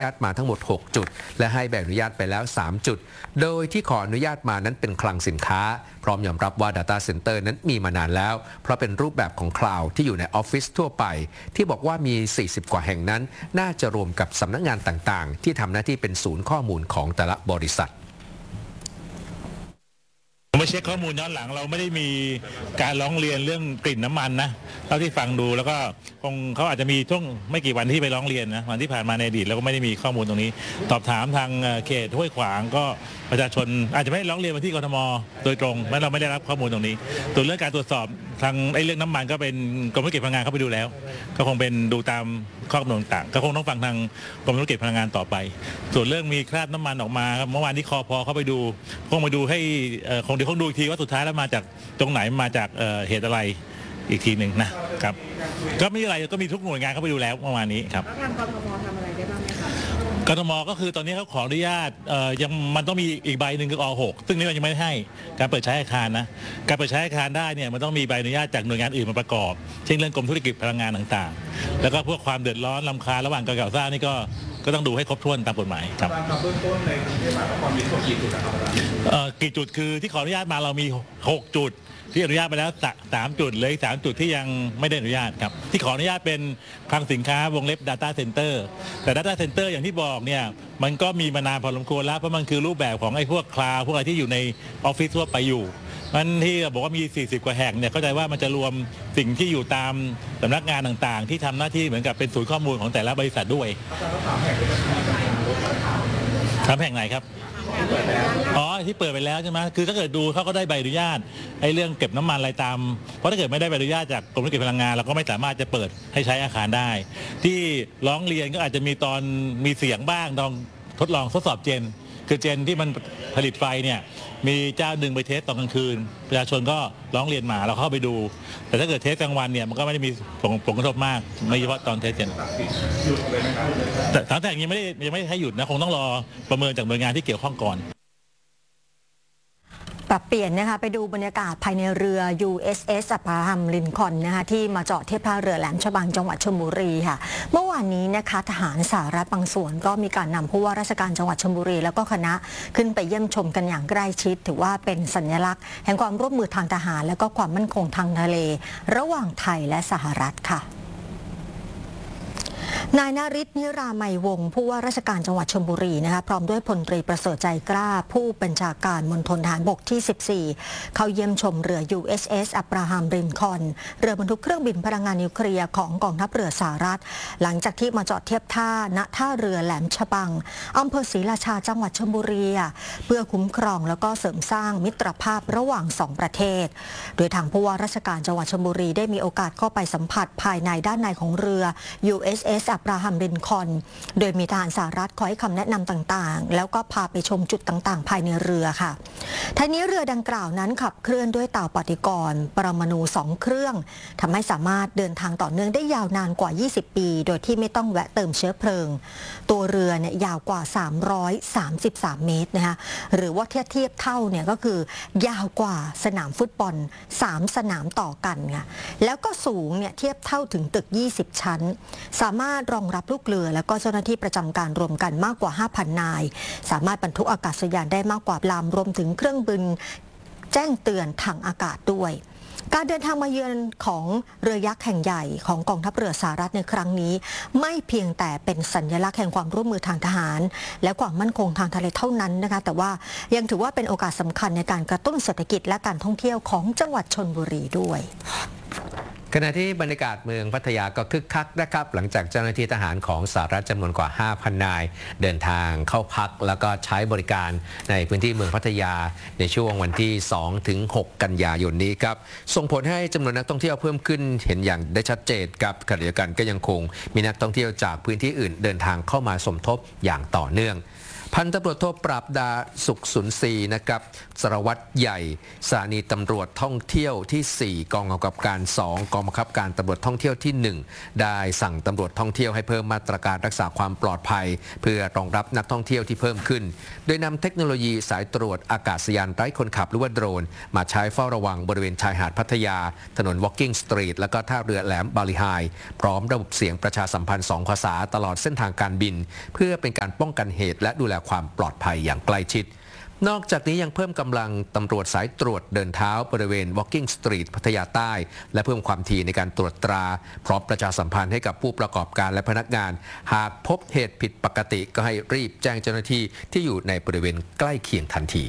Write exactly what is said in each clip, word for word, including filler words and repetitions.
อนุญาตมาทั้งหมดหกจุดและให้ใบอนุญาตไปแล้วสามจุดโดยที่ขออนุญาตมานั้นเป็นคลังสินค้าพร้อมยอมรับว่า Data Center นั้นมีมานานแล้วเพราะเป็นรูปแบบของคลาวด์ที่อยู่ในออฟฟิศทั่วไปที่บอกว่ามีสี่สิบกว่าแห่งนั้นน่าจะรวมกับสำนักงานต่างๆที่ทำหน้าที่เป็นศูนย์ข้อมูลของแต่ละบริษัทมาเช็คข้อมูลย้อนหลังเราไม่ได้มีการร้องเรียนเรื่องกลิ่นน้ำมันนะเท่าที่ฟังดูแล้วก็คงเขาอาจจะมีช่วงไม่กี่วันที่ไปร้องเรียนนะวันที่ผ่านมาในอดีตแล้วก็ไม่ได้มีข้อมูลตรงนี้ตอบถามทางเขตห้วยขวางก็ประชาชนอาจจะไม่ร้องเรียนมาที่กทมโดยตรงเพราะเราไม่ได้รับข้อมูลตรงนี้ส่วนเรื่องการตรวจสอบทางไอ้เรื่องน้ำมันก็เป็นกรมธุรกิจพลังงานเข้าไปดูแล้วก็คงเป็นดูตามข้อกำหนดต่างก็คงต้องฟังทางกรมธุรกิจพลังงานต่อไปส่วนเรื่องมีคราบน้ำมันออกมาเมื่อวานที่คอพอเข้าไปดูคงไปดูให้คงเดี๋ยวคงดูอีกทีว่าสุดท้ายแล้วมาจากตรงไหนมาจากเหตุอะไรอีกทีหนึ่งนะครับก็ไม่มีอะไรก็มีทุกหน่วยงานเข้าไปดูแล้วเมื่อวานนี้ครับแล้วทางกทมทำอะไรได้บ้างไหมครับกทมก็คือตอนนี้เขาขออนุญาตยังมันต้องมีอีกใบหนึ่งคืออ หกซึ่งนี่เรายังไม่ได้ให้การเปิดใช้อาคารนะการเปิดใช้อาคารได้เนี่ยมันต้องมีใบอนุญาตจากหน่วยงานอื่นมาประกอบเช่นเรื่องกรมธุรกิจพลังงานต่างๆแล้วก็พวกความเดือดร้อนรำคาญระหว่างการก่อสร้างนี่ก็ก็ต้องดูให้ครบถ้วนตามกฎหมายครับเบื้องต้นในกรุงเทพมหานครมีทั้งหมดกี่จุดนะครับกี่จุดคือที่ขออนุญาตมาเรามีหกจุดที่อนุญาตไปแล้วสามจุดเลยสามจุดที่ยังไม่ได้อนุญาตครับที่ขออนุญาตเป็นคลังสินค้าวงเล็บ Data Center แต่ Data Center อย่างที่บอกเนี่ยมันก็มีมานานพอสมควรแล้วเพราะมันคือรูปแบบของไอ้พวกคลาวด์พวกอะไรที่อยู่ในออฟฟิศทั่วไปอยู่มันที่บอกว่ามีสี่สิบกว่าแห่งเนี่ยเข้าใจว่ามันจะรวมสิ่งที่อยู่ตามสำนักงานต่างๆที่ทำหน้าที่เหมือนกับเป็นศูนย์ข้อมูลของแต่ละบริษัทด้วยสามแห่งไหนครับอ๋อที่เปิดไปแล้วใช่ไหมคือถ้าเกิดดูเขาก็ได้ใบอนุญาตไอ้เรื่องเก็บน้ำมันอะไรตามเพราะถ้าเกิดไม่ได้ใบอนุญาตจากกรมธุรกิจพลังงานเราก็ไม่สามารถจะเปิดให้ใช้อาคารได้ที่ร้องเรียนก็อาจจะมีตอนมีเสียงบ้างลองทดลองทดสอบเจนคือเจนที่มันผลิตไฟเนี่ยมีเจ้าหนึ่งไปเทสตอนกลางคืนประชาชนก็ร้องเรียนมาเราเข้าไปดูแต่ถ้าเกิดเทสกลางวันเนี่ยมันก็ไม่ได้มีผลกระทบมากไม่เฉพาะตอนเทสเจนแต่ทางแต่ยังไม่ได้ยังไม่ให้หยุดนะคงต้องรอประเมินจากหน่วยงานที่เกี่ยวข้องก่อนปรับเปลี่ยนนะคะไปดูบรรยากาศภายในเรือ ยู เอส เอส อับราฮัมลินคอล์นนะคะที่มาจอดเทียบท่าเรือแหลมฉบังจังหวัดชลบุรีค่ะเมื่อวานนี้นะคะทหารสหรัฐบางส่วนก็มีการนำผู้ว่าราชการจังหวัดชลบุรีแล้วก็คณะขึ้นไปเยี่ยมชมกันอย่างใกล้ชิดถือว่าเป็นสัญลักษณ์แห่งความร่วมมือทางทหารและก็ความมั่นคงทางทะเลระหว่างไทยและสหรัฐค่ะนายนฤทธิ์ นิรามัยวงศ์ผู้ว่าราชการจังหวัดชลบุรีนะคะพร้อมด้วยพลตรีประเสริฐใจกล้าผู้บัญชาการมณฑลทหารบกที่สิบสี่เข้าเยี่ยมชมเรือ ยู เอส เอส อับราฮัมลินคอล์นเรือบรรทุกเครื่องบินพลังงานนิวเคลียร์ของกองทัพเรือสหรัฐหลังจากที่มาจอดเทียบท่าณท่าเรือแหลมฉบังอำเภอศรีราชาจังหวัดชลบุรีเพื่อคุ้มครองแล้วก็เสริมสร้างมิตรภาพระหว่างสองประเทศโดยทางผู้ว่าราชการจังหวัดชลบุรีได้มีโอกาสเข้าไปสัมผัสภายในด้านในของเรือ ยู เอส เอส อับราฮัมลินคอล์นโดยมีทหารสหรัฐคอยให้คำแนะนำต่างๆแล้วก็พาไปชมจุดต่างๆภายในเรือค่ะทั้งนี้เรือดังกล่าวนั้นขับเคลื่อนด้วยเต่าปฏิกรณ์ปรมาณูสองเครื่องทำให้สามารถเดินทางต่อเนื่องได้ยาวนานกว่ายี่สิบปีโดยที่ไม่ต้องแวะเติมเชื้อเพลิงตัวเรือเนี่ยยาวกว่าสามร้อยสามสิบสามเมตรนะคะหรือว่าเทียบเทียบเท่าเนี่ยก็คือยาวกว่าสนามฟุตบอลสามสนามต่อกันค่ะแล้วก็สูงเนี่ยเทียบเท่าถึงตึกยี่สิบชั้นสามารถรองรับลูกเรือแล้วก็เจ้าหน้าที่ประจำการรวมกันมากกว่า ห้าพัน นายสามารถบรรทุกอากาศยานได้มากกว่าลำรวมถึงเครื่องบินแจ้งเตือนทางอากาศด้วยการเดินทางมาเยือนของเรือยักษ์แห่งใหญ่ของกองทัพเรือสหรัฐในครั้งนี้ไม่เพียงแต่เป็นสัญลักษณ์แห่งความร่วมมือทางทหารและความมั่นคงทางทะเลเท่านั้นนะคะแต่ว่ายังถือว่าเป็นโอกาสสำคัญในการกระตุ้นเศรษฐกิจและการท่องเที่ยวของจังหวัดชลบุรีด้วยขณะที่บรรยากาศเมืองพัทยาก็คึกคักนะครับหลังจากเจ้าหน้าที่ทหารของสหรัฐจำนวนกว่า ห้าพัน นายเดินทางเข้าพักแล้วก็ใช้บริการในพื้นที่เมืองพัทยาในช่วงวันที่ สองถึงหก กันยายนนี้ครับส่งผลให้จำนวนนักท่องเที่ยวเพิ่มขึ้นเห็นอย่างได้ชัดเจนกับขณะเดียวกันก็ยังคงมีนักท่องเที่ยวจากพื้นที่อื่นเดินทางเข้ามาสมทบอย่างต่อเนื่องพันตำรวจโทปราบดาสุขสุนทรีนะครับสารวัตรใหญ่สถานีตำรวจท่องเที่ยวที่ สี่ กองกำกับการ สอง กองบังคับการตำรวจท่องเที่ยวที่ หนึ่ง ได้สั่งตำรวจท่องเที่ยวให้เพิ่มมาตรการรักษาความปลอดภัยเพื่อรองรับนักท่องเที่ยวที่เพิ่มขึ้นโดยนำเทคโนโลยีสายตรวจอากาศยานไร้คนขับหรือว่าโดรนมาใช้เฝ้าระวังบริเวณชายหาดพัทยาถนน Walking Street และก็ท่าเรือแหลมบาลีไฮพร้อมระบบเสียงประชาสัมพันธ์สองภาษาตลอดเส้นทางการบินเพื่อเป็นการป้องกันเหตุและดูแลความปลอดภัยอย่างใกล้ชิดนอกจากนี้ยังเพิ่มกำลังตำรวจสายตรวจเดินเท้าบริเวณ Walking Street พัทยาใต้และเพิ่มความถี่ในการตรวจตราพร้อมประชาสัมพันธ์ให้กับผู้ประกอบการและพนักงานหากพบเหตุผิดปกติก็ให้รีบแจ้งเจ้าหน้าที่ที่อยู่ในบริเวณใกล้เคียงทันที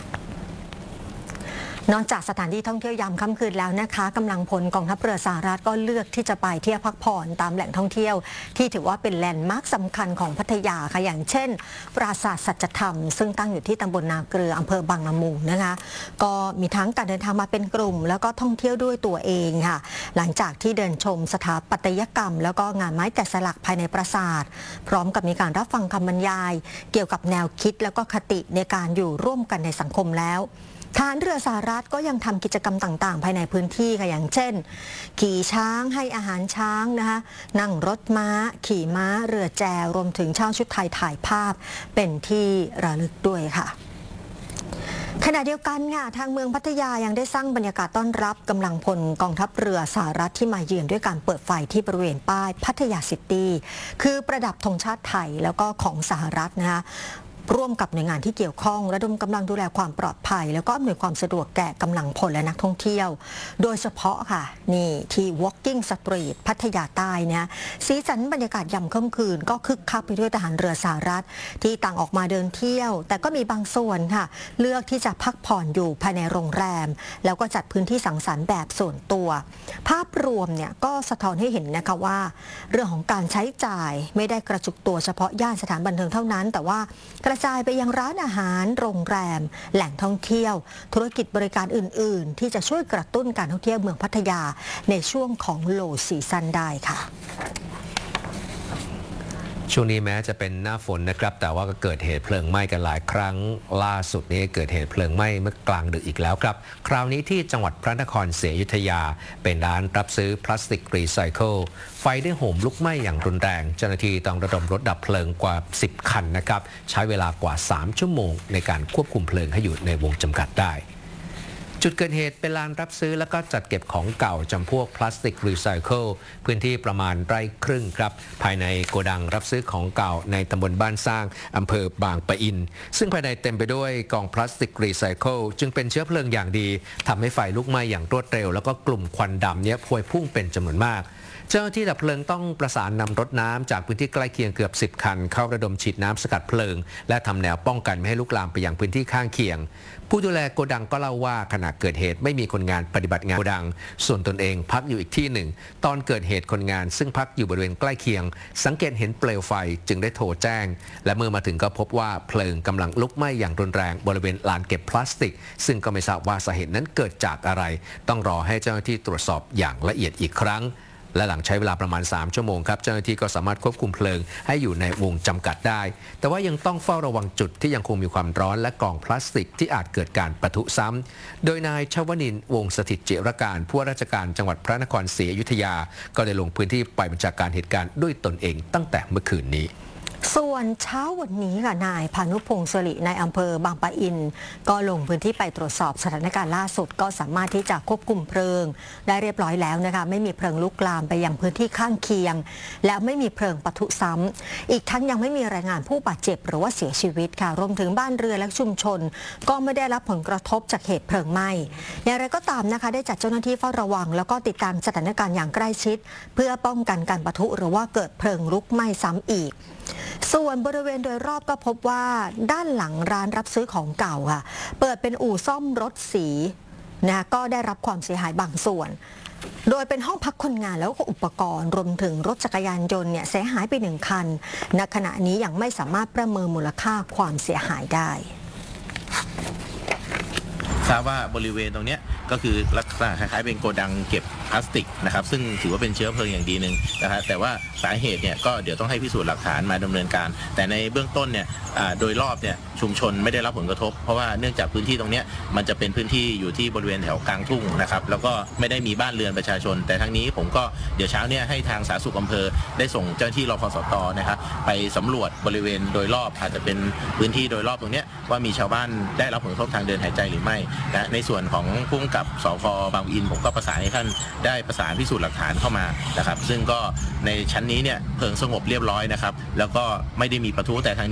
นอกจากสถานที่ท่องเที่ยวยามค่ำคืนแล้วนะคะกำลังพลกองทัพเรือสหรัฐก็เลือกที่จะไปเที่ยวพักผ่อนตามแหล่งท่องเที่ยวที่ถือว่าเป็นแลนด์มาร์คสำคัญของพัทยาค่ะอย่างเช่นปราสาทสัจธรรมซึ่งตั้งอยู่ที่ตำบลนาเกลืออำเภอบางละมุงนะคะก็มีทั้งการเดินทางมาเป็นกลุ่มแล้วก็ท่องเที่ยวด้วยตัวเองค่ะหลังจากที่เดินชมสถาปัตยกรรมแล้วก็งานไม้แกะสลักภายในปราสาทพร้อมกับมีการรับฟังคำบรรยายเกี่ยวกับแนวคิดแล้วก็คติในการอยู่ร่วมกันในสังคมแล้วทหารเรือสหรัฐก็ยังทำกิจกรรมต่างๆภายในพื้นที่ค่ะอย่างเช่นขี่ช้างให้อาหารช้างนะคะนั่งรถม้าขี่ม้าเรือแจวรวมถึงเช่าชุดไทยถ่ายภาพเป็นที่ระลึกด้วยค่ะขณะเดียวกันค่ะทางเมืองพัทยายังได้สร้างบรรยากาศต้อนรับกำลังพลกองทัพเรือสหรัฐที่มาเยือนด้วยการเปิดไฟที่บริเวณป้ายพัทยาซิตี้คือประดับธงชาติไทยแล้วก็ของสหรัฐนะคะร่วมกับหน่วยงานที่เกี่ยวข้องระดมกำลังดูแลความปลอดภัยแล้วก็อำนวยความสะดวกแก่กำลังพลและนักท่องเที่ยวโดยเฉพาะค่ะนี่ที่ Walking Street พัทยาใต้เนี่ยสีสันบรรยากาศยามค่ำคืนก็คึกคักไปด้วยทหารเรือสหรัฐที่ต่างออกมาเดินเที่ยวแต่ก็มีบางส่วนค่ะเลือกที่จะพักผ่อนอยู่ภายในโรงแรมแล้วก็จัดพื้นที่สังสรรค์แบบส่วนตัวภาพรวมเนี่ยก็สะท้อนให้เห็นนะคะว่าเรื่องของการใช้จ่ายไม่ได้กระจุกตัวเฉพาะย่านสถานบันเทิงเท่านั้นแต่ว่ากระจายไปยังร้านอาหารโรงแรมแหล่งท่องเที่ยวธุรกิจบริการอื่นๆที่จะช่วยกระตุ้นการท่องเที่ยวเมืองพัทยาในช่วงของโลซีซั่นได้ค่ะช่วงนี้แม้จะเป็นหน้าฝนนะครับแต่ว่าก็เกิดเหตุเพลิงไหม้กันหลายครั้งล่าสุดนี้เกิดเหตุเพลิงไหม้เมื่อกลางดึกอีกแล้วครับคราวนี้ที่จังหวัดพระนครศรีอยุธยาเป็นร้านรับซื้อพลาสติกรีไซเคิลไฟได้โหมลุกไหม้อย่างรุนแรงเจ้าหน้าที่ต้องระดมรถดับเพลิงกว่าสิบคันนะครับใช้เวลากว่าสามชั่วโมงในการควบคุมเพลิงให้อยู่ในวงจำกัดได้จุดเกิดเหตุเป็นลานรับซื้อและก็จัดเก็บของเก่าจำพวกพลาสติกรีไซเคิลพื้นที่ประมาณไร่ครึ่งครับภายในโกดังรับซื้อของเก่าในตำบลบ้านสร้างอำเภอบางปะอินซึ่งภายในเต็มไปด้วยกองพลาสติกรีไซเคิลจึงเป็นเชื้อเพลิงอย่างดีทำให้ไฟลุกไหม้อย่างรวดเร็วแล้วก็กลุ่มควันดำเนี้ยพวยพุ่งเป็นจำนวนมากเจ้าหน้าที่ดับเพลิงต้องประสานนำรถน้ำจากพื้นที่ใกล้เคียงเกือบสิบคันเข้าระดมฉีดน้ำสกัดเพลิงและทำแนวป้องกันไม่ให้ลุกลามไปยังพื้นที่ข้างเคียงผู้ดูแลโกดังก็เล่าว่าขณะเกิดเหตุไม่มีคนงานปฏิบัติงานโกดังส่วนตนเองพักอยู่อีกที่หนึ่งตอนเกิดเหตุคนงานซึ่งพักอยู่บริเวณใกล้เคียงสังเกตเห็นเปลวไฟจึงได้โทรแจ้งและเมื่อมาถึงก็พบว่าเพลิงกำลังลุกไหม้อย่างรุนแรงบริเวณลานเก็บพลาสติกซึ่งก็ไม่ทราบว่าสาเหตุนั้นเกิดจากอะไรต้องรอให้เจ้าหน้าที่ตรวจสอบอย่างละเอียดอีกครั้งและหลังใช้เวลาประมาณสามชั่วโมงครับเจ้าหน้าที่ก็สามารถควบคุมเพลิงให้อยู่ในวงจำกัดได้แต่ว่ายังต้องเฝ้าระวังจุดที่ยังคงมีความร้อนและกล่องพลาสติกที่อาจเกิดการปะทุซ้ำโดยนายชวนินทร์วงศ์สถิตจิรการผู้ว่าราชการจังหวัดพระนครศรีอยุธยาก็ได้ลงพื้นที่ไปบัญชาการเหตุการณ์ด้วยตนเองตั้งแต่เมื่อคืนนี้ส่วนเช้าวันนี้ค่ะนายพานุพงศ์สิริในอำเภอบางปะอินก็ลงพื้นที่ไปตรวจสอบสถานการณ์ล่าสุดก็สามารถที่จะควบคุมเพลิงได้เรียบร้อยแล้วนะคะไม่มีเพลิงลุกลามไปยังพื้นที่ข้างเคียงแล้วไม่มีเพลิงปะทุซ้ำอีกทั้งยังไม่มีรายงานผู้บาดเจ็บหรือว่าเสียชีวิตค่ะรวมถึงบ้านเรือนและชุมชนก็ไม่ได้รับผลกระทบจากเหตุเพลิงไหม้อย่างไรก็ตามนะคะได้จัดเจ้าหน้าที่เฝ้าระวังแล้วก็ติดตามสถานการณ์อย่างใกล้ชิดเพื่อป้องกันการปะทุหรือว่าเกิดเพลิงลุกไหม้ซ้ำอีกส่วนบริเวณโดยรอบก็พบว่าด้านหลังร้านรับซื้อของเก่าค่ะเปิดเป็นอู่ซ่อมรถสีนะก็ได้รับความเสียหายบางส่วนโดยเป็นห้องพักคนงานแล้วก็อุปกรณ์รวมถึงรถจักรยานยนต์เนี่ยเสียหายไปหนึ่งคันณขณะนี้ยังไม่สามารถประเมินมูลค่าความเสียหายได้ทราบว่าบริเวณตรงนี้ก็คือลักษณะคล้ายๆเป็นโกดังเก็บพลาสติกนะครับซึ่งถือว่าเป็นเชื้อเพลิงอย่างดีหนึ่งนะครับแต่ว่าสาเหตุเนี่ยก็เดี๋ยวต้องให้พิสูจน์หลักฐานมาดำเนินการแต่ในเบื้องต้นเนี่ยโดยรอบเนี่ยชุมชนไม่ได้รับผลกระทบเพราะว่าเนื่องจากพื้นที่ตรงนี้มันจะเป็นพื้นที่อยู่ที่บริเวณแถวกลางทุ่งนะครับแล้วก็ไม่ได้มีบ้านเรือนประชาชนแต่ทั้งนี้ผมก็เดี๋ยวเช้าเนี่ยให้ทางสาธารณสุขอำเภอได้ส่งเจ้าหน้าที่รพสตนะครับไปสำรวจบริเวณโดยรอบอาจจะเป็นพื้นที่โดยรอบตรงนี้ว่ามีชาวบ้านได้รับผลกระทบทางเดินหายใจหรือไม่นะในส่วนของผู้กำกับสพ.บางปะอินผมก็ประสานให้ท่านได้ประสานพิสูจน์หลักฐานเข้ามานะครับซึ่งก็ในชั้นนี้เนี่ยเพลิงสงบเรียบร้อยนะครับแล้วก็ไม่ได้มีปะทุแต่ทาง